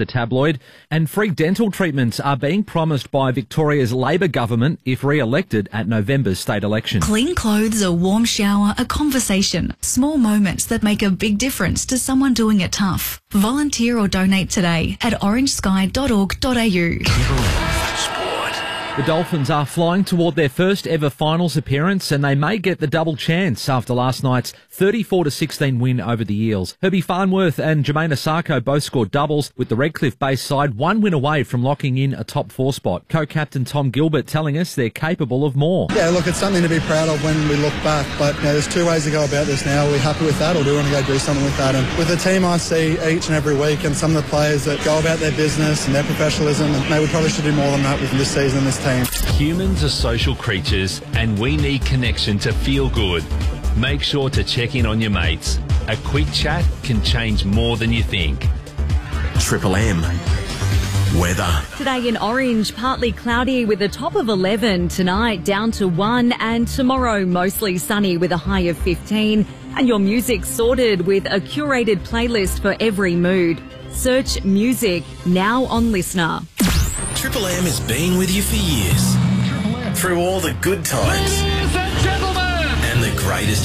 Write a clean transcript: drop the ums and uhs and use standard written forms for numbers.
the tabloid. And free dental treatments are being promised by Victoria's Labor government if re-elected at November's state election. Clean clothes, a warm shower, a conversation. Small moments that make a big difference to someone doing it tough. Volunteer or donate today at orangesky.org.au. The Dolphins are flying toward their first ever finals appearance, and they may get the double chance after last night's 34-16 win over the Eels. Herbie Farnworth and Jermaine Asako both scored doubles, with the Redcliffe-based side one win away from locking in a top 4 spot. Co-captain Tom Gilbert telling us they're capable of more. Yeah, look, it's something to be proud of when we look back, but there's two ways to go about this now. Are we happy with that, or do we want to go do something with that? And with the team I see each and every week, and some of the players that go about their business and their professionalism, and we probably should do more than that with this season, this team. Humans are social creatures, and we need connection to feel good. Make sure to check in on your mates. A quick chat can change more than you think. Triple M. Weather. Today in Orange, partly cloudy with a top of 11. Tonight down to 1, and tomorrow mostly sunny with a high of 15. And your music sorted with a curated playlist for every mood. Search music now on Listener. Triple M has been with you for years. Through all the good times and the greatest